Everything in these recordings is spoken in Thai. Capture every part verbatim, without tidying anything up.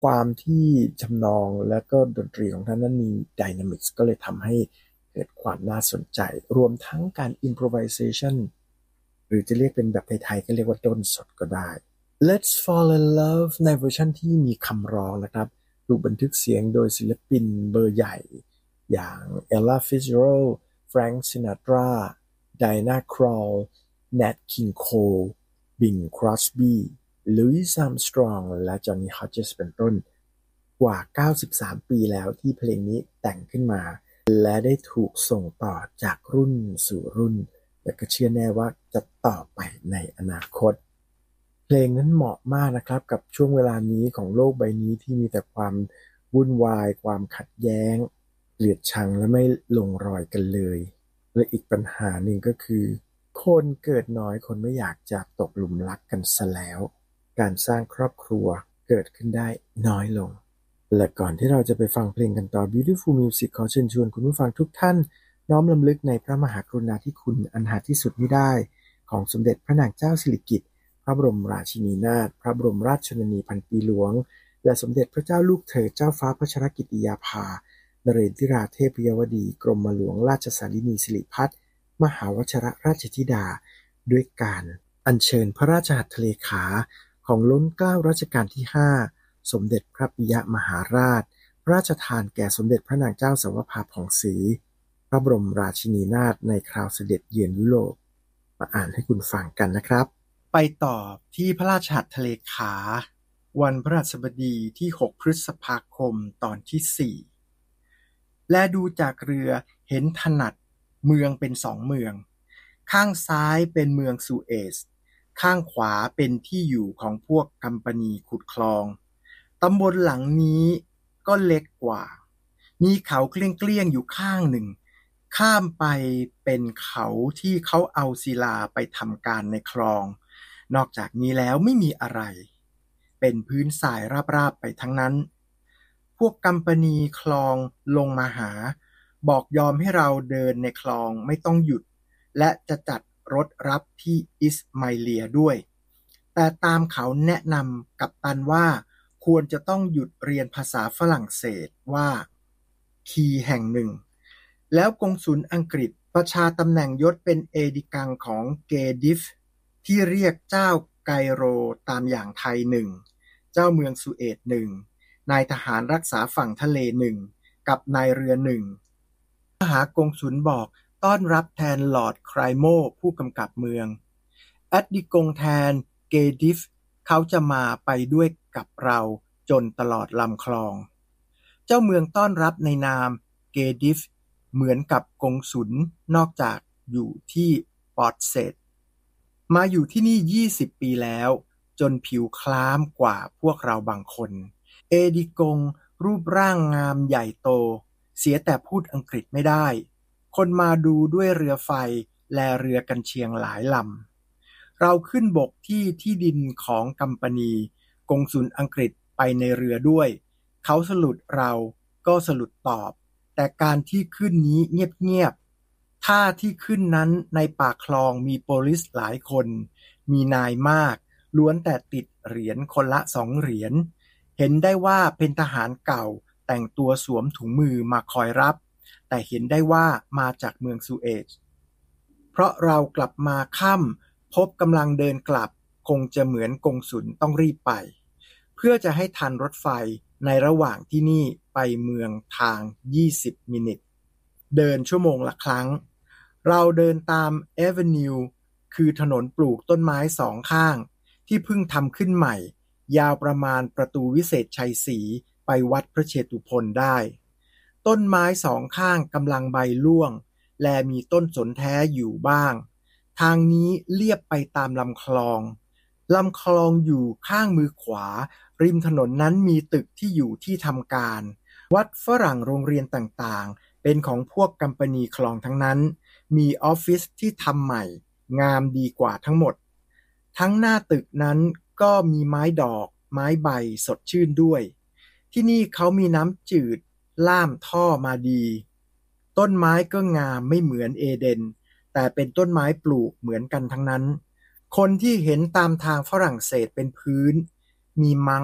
ความที่ทำนองและก็ดนตรีของท่านนั้นมี dynamics ก็เลยทำให้เกิดความน่าสนใจรวมทั้งการ improvisation หรือจะเรียกเป็นแบบไทยๆก็เรียกว่าด้นสดก็ได้ Let's Fall in Love ในเวอร์ชันที่มีคำร้องนะครับถูกบันทึกเสียงโดยศิลปินเบอร์ใหญ่อย่าง Ella Fitzgerald Frank Sinatra Diana Krall Nat King Cole Bing Crosby Louis Armstrong และ Johnny Hodges เป็นต้นกว่าเก้าสิบสามปีแล้วที่เพลงนี้แต่งขึ้นมาและได้ถูกส่งต่อจากรุ่นสู่รุ่นและก็เชื่อแน่ว่าจะต่อไปในอนาคตเพลงนั้นเหมาะมากนะครับกับช่วงเวลานี้ของโลกใบนี้ที่มีแต่ความวุ่นวายความขัดแย้งเกลียดชังและไม่ลงรอยกันเลยและอีกปัญหาหนึ่งก็คือคนเกิดน้อยคนไม่อยากจะตกหลุมรักกันซะแล้วการสร้างครอบครัวเกิดขึ้นได้น้อยลงและก่อนที่เราจะไปฟังเพลงกันต่อ Beautiful Music ขอเชิญชวนคุณผู้ฟังทุกท่านน้อมรำลึกในพระมหากรุณาธิคุณอันหาที่สุดมิได้ของสมเด็จพระนางเจ้าสิริกิติ์พระบรมราชินีนาถพระบรมราชชนนีพันปีหลวงและสมเด็จพระเจ้าลูกเธอเจ้าฟ้าพัชรกิติยาภานเรนทิราเทพยวดีกรมหลวงราชสารินีสิริพัฒน์มหาวชิรราชธิดาด้วยการอัญเชิญพระราชหัตถเลขาของล้นเกล้ารัชกาลที่ห้าสมเด็จพระปิยมหาราชพระราชทานแก่สมเด็จพระนางเจ้าสวภาผ่องศรีพระบรมราชินีนาถในคราวเสด็จเยือนยุโรปมาอ่านให้คุณฟังกันนะครับไปต่อที่พระราชหัตถเลขาวันพฤหัสบดีที่หกพฤษภาคมตอนที่สี่และดูจากเรือเห็นถนัดเมืองเป็นสองเมืองข้างซ้ายเป็นเมืองสุเอซข้างขวาเป็นที่อยู่ของพวกกัมปนีขุดคลองตำบลหลังนี้ก็เล็กกว่ามีเขาเกลี้ยงๆอยู่ข้างหนึ่งข้ามไปเป็นเขาที่เขาเอาศิลาไปทำการในคลองนอกจากนี้แล้วไม่มีอะไรเป็นพื้นทรายราบๆไปทั้งนั้นพวกกัมปนีคลองลงมาหาบอกยอมให้เราเดินในคลองไม่ต้องหยุดและจะจัดรถรับที่อิสมาอิเลียด้วยแต่ตามเขาแนะนำกัปตันว่าควรจะต้องหยุดเรียนภาษาฝรั่งเศสว่าคีย์แห่งหนึ่งแล้วกงสุลอังกฤษประชาตำแหน่งยศเป็นเอดิกังของเกดิฟที่เรียกเจ้าไกโรตามอย่างไทยหนึ่งเจ้าเมืองสุเอซหนึ่งนายทหารรักษาฝั่งทะเลหนึ่งกับนายเรือหนึ่งมหากงสุลบอกต้อนรับแทนลอร์ดไครโมผู้กำกับเมืองแอดดิกงแทนเกดิฟเขาจะมาไปด้วยกับเราจนตลอดลำคลองเจ้าเมืองต้อนรับในนามเกดิฟเหมือนกับกงสุลนอกจากอยู่ที่ปอร์ตเซดมาอยู่ที่นี่ยี่สิบปีแล้วจนผิวคล้ำกว่าพวกเราบางคนเอดิกงรูปร่างงามใหญ่โตเสียแต่พูดอังกฤษไม่ได้คนมาดูด้วยเรือไฟและเรือกันเชียงหลายลำเราขึ้นบกที่ที่ดินของกัมปนีกงสุลอังกฤษไปในเรือด้วยเขาสลุดเราก็สลุดตอบแต่การที่ขึ้นนี้เงียบๆท่าที่ขึ้นนั้นในปากคลองมีโปลิสหลายคนมีนายมากล้วนแต่ติดเหรียญคนละสองเหรียญเห็นได้ว่าเป็นทหารเก่าแต่งตัวสวมถุงมือมาคอยรับแต่เห็นได้ว่ามาจากเมืองสุเอซเพราะเรากลับมาค่ำพบกำลังเดินกลับคงจะเหมือนกงสุลต้องรีบไปเพื่อจะให้ทันรถไฟในระหว่างที่นี่ไปเมืองทางยี่สิบมินิทเดินชั่วโมงละครั้งเราเดินตามแอเวนิวคือถนนปลูกต้นไม้สองข้างที่เพิ่งทำขึ้นใหม่ยาวประมาณประตูวิเศษชัยศรีไปวัดพระเชตุพนได้ต้นไม้สองข้างกำลังใบร่วงและมีต้นสนแท้อยู่บ้างทางนี้เลียบไปตามลำคลองลำคลองอยู่ข้างมือขวาริมถนนนั้นมีตึกที่อยู่ที่ทำการวัดฝรั่งโรงเรียนต่างๆเป็นของพวกกัมปนีคลองทั้งนั้นมีออฟฟิศที่ทำใหม่งามดีกว่าทั้งหมดทั้งหน้าตึกนั้นก็มีไม้ดอกไม้ใบสดชื่นด้วยที่นี่เขามีน้ำจืดล่ามท่อมาดีต้นไม้ก็งามไม่เหมือนเอเดนแต่เป็นต้นไม้ปลูกเหมือนกันทั้งนั้นคนที่เห็นตามทางฝรั่งเศสเป็นพื้นมีมัง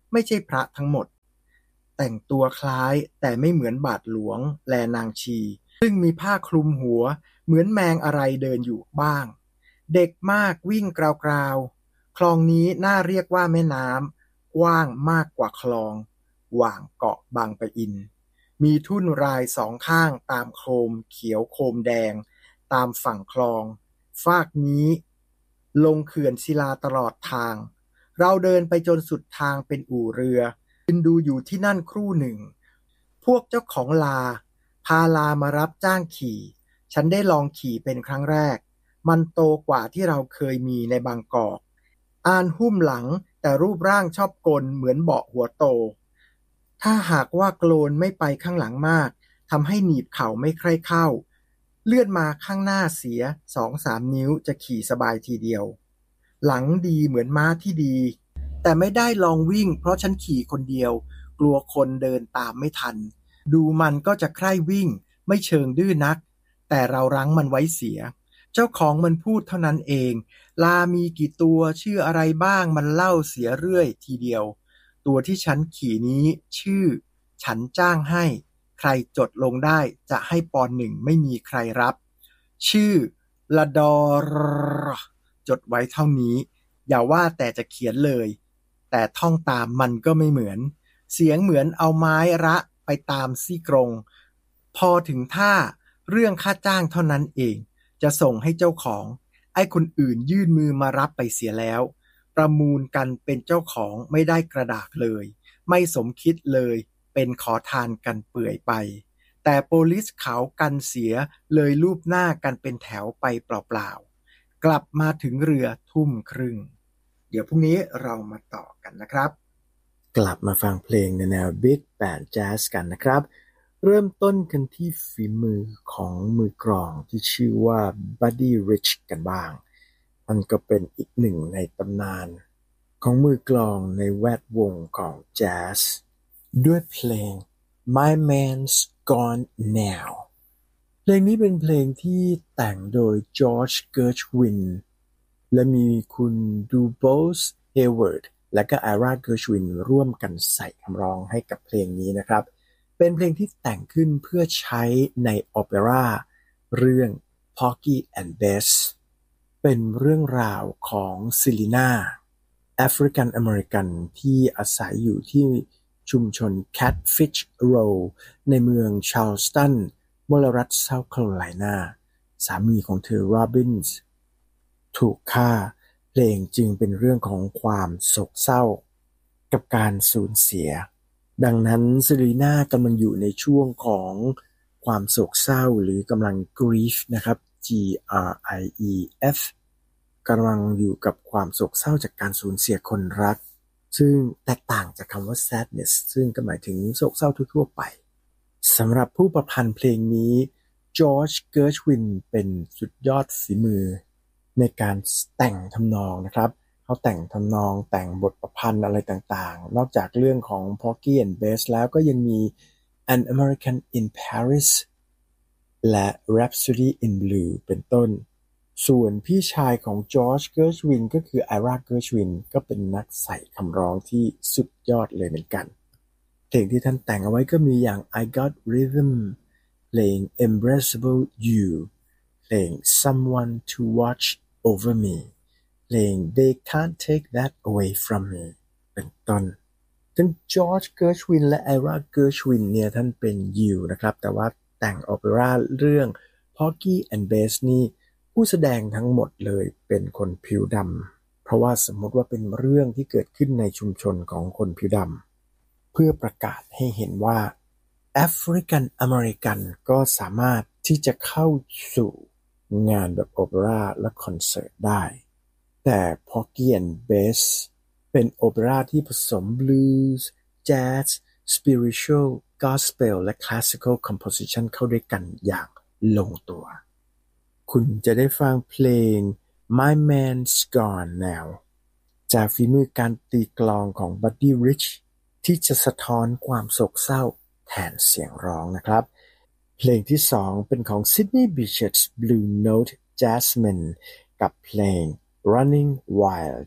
ไม่ใช่พระทั้งหมดแต่งตัวคล้ายแต่ไม่เหมือนบาทหลวงแลนางชีซึ่งมีผ้าคลุมหัวเหมือนแมงอะไรเดินอยู่บ้างเด็กมากวิ่งกราวๆคลองนี้น่าเรียกว่าแม่น้ำกว้างมากกว่าคลองหว่างเกาะบางปะอินมีทุ่นรายสองข้างตามโคมเขียวโคมแดงตามฝั่งคลองฟากนี้ลงเขื่อนศิลาตลอดทางเราเดินไปจนสุดทางเป็นอู่เรือยืนดูอยู่ที่นั่นครู่หนึ่งพวกเจ้าของลาพาลามารับจ้างขี่ฉันได้ลองขี่เป็นครั้งแรกมันโตกว่าที่เราเคยมีในบางกอกอานหุ้มหลังแต่รูปร่างชอบกลเหมือนเบาะหัวโตถ้าหากว่าโกลนไม่ไปข้างหลังมากทำให้หนีบเข่าไม่ใคร่เข้าเลื่อนมาข้างหน้าเสีย สองสาม นิ้วจะขี่สบายทีเดียวหลังดีเหมือนม้าที่ดีแต่ไม่ได้ลองวิ่งเพราะฉันขี่คนเดียวกลัวคนเดินตามไม่ทันดูมันก็จะใคร่วิ่งไม่เชิงดื้อนักแต่เรารั้งมันไว้เสียเจ้าของมันพูดเท่านั้นเองลามีกี่ตัวชื่ออะไรบ้างมันเล่าเสียเรื่อยทีเดียวตัวที่ฉันขี่นี้ชื่อฉันจ้างให้ใครจดลงได้จะให้ปอนหนึ่งไม่มีใครรับชื่อลาดอร์จดไว้เท่านี้อย่าว่าแต่จะเขียนเลยแต่ท่องตามมันก็ไม่เหมือนเสียงเหมือนเอาไม้ระไปตามซี่กรงพอถึงท่าเรื่องค่าจ้างเท่านั้นเองจะส่งให้เจ้าของไอ้คนอื่นยื่นมือมารับไปเสียแล้วประมูลกันเป็นเจ้าของไม่ได้กระดากเลยไม่สมคิดเลยเป็นขอทานกันเปื่อยไปแต่โปลิสเขากันเสียเลยรูปหน้ากันเป็นแถวไปเปล่าๆกลับมาถึงเรือทุ่มครึ่งเดี๋ยวพรุ่งนี้เรามาต่อกันนะครับกลับมาฟังเพลงในแนว Big Band Jazz กันนะครับเริ่มต้นกันที่ฝีมือของมือกลองที่ชื่อว่า Buddy Rich กันบ้างมันก็เป็นอีกหนึ่งในตำนานของมือกลองในแวดวงของแจ๊สด้วยเพลง My Man's Gone Now เพลงนี้เป็นเพลงที่แต่งโดย George Gershwin และมีคุณดูโบสเฮเวิร์ดและก็ Ira Gershwin ร่วมกันใส่คำร้องให้กับเพลงนี้นะครับเป็นเพลงที่แต่งขึ้นเพื่อใช้ในโอเปร่าเรื่อง Porgy and Bess เป็นเรื่องราวของซิลิน่าแอฟริกันอเมริกันที่อาศัยอยู่ที่ชุมชน Catfish Row ในเมืองชาร์ลสตันมลรัฐเซาท์แคโรไลนาสามีของเธอโรบินส์ถูกฆ่าเพลงจึงเป็นเรื่องของความโศกเศร้ากับการสูญเสียดังนั้นซิลีน่ากำลังอยู่ในช่วงของความโศกเศร้าหรือกำลัง grief นะครับ G R I E F กำลังอยู่กับความโศกเศร้าจากการสูญเสียคนรักซึ่งแตกต่างจากคำว่า sadness ซึ่งก็หมายถึงโศกเศร้าทั่วๆไปสำหรับผู้ประพันธ์เพลงนี้จอร์จเกิร์ชวินเป็นสุดยอดฝีมือในการแต่งทำนองนะครับเขาแต่งทำนองแต่งบทประพันธ์อะไรต่างๆนอกจากเรื่องของ Porgy and Bess แล้วก็ยังมี An American in Paris และ Rhapsody in Blue เป็นต้นส่วนพี่ชายของจอร์จเกิร์ชวินก็คือ Ira Gershwin ก็เป็นนักใส่คำร้องที่สุดยอดเลยเหมือนกันเพลงที่ท่านแต่งเอาไว้ก็มีอย่าง I Got Rhythm เพลง Embraceable You เพลง Someone to Watch Over Me เพลง They Can't Take That Away From Me เป็นต้นทั้งจอร์จเกิร์ชวินและ Ira Gershwin เนี่ยท่านเป็นยิวนะครับแต่ว่าแต่งโอเปร่าเรื่อง Porgy and Bess นี่ผู้แสดงทั้งหมดเลยเป็นคนผิวดำเพราะว่าสมมติว่าเป็นเรื่องที่เกิดขึ้นในชุมชนของคนผิวดำเพื่อประกาศให้เห็นว่าแอฟริกันอเมริกันก็สามารถที่จะเข้าสู่งานแบบโอเปร่าและคอนเสิร์ตได้แต่ Porgy and Bess เป็นโอเปร่าที่ผสมบลูส์แจ๊สสปิริชวลกอสเปลและคลาสสิคอลคอมโพสิชันเข้าด้วยกันอย่างลงตัวคุณจะได้ฟังเพลง My Man's Gone Now จากฝีมือการตีกลองของ Buddy Rich ที่จะสะท้อนความโศกเศร้าแทนเสียงร้องนะครับเพลงที่สองเป็นของ Sidney Bechet's Blue Note Jasmine กับเพลง Running Wild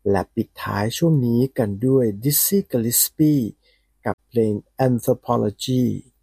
และปิดท้ายช่วงนี้กันด้วย Dizzy Gillespie กับเพลง Anthropology